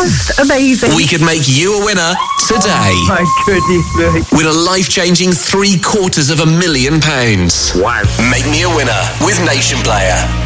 Just amazing. We could make you a winner today. Oh, my goodness me. Win a life-changing £750,000. Wow. Make me a winner with Nation Player.